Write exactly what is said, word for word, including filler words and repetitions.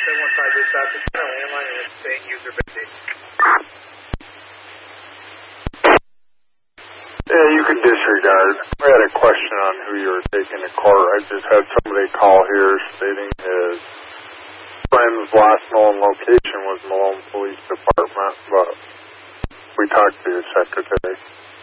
seven one five dispatch, it's on a landline and it's saying user busy. Yeah, you can disregard. We had a question on who you were taking to court. I just had somebody call here stating his friend's last known location was Malone Police Department, but we talked to your secretary.